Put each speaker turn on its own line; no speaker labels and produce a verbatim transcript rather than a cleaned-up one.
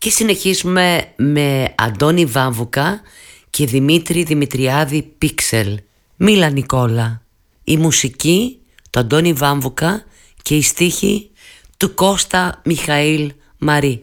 Και συνεχίζουμε με Αντώνη Βάμβουκα και Δημήτρη Δημητριάδη Πίξελ. Μίλα Νικόλα. Η μουσική του Αντώνη Βάμβουκα και η στίχη του Κώστα Μιχαήλ Μαρί.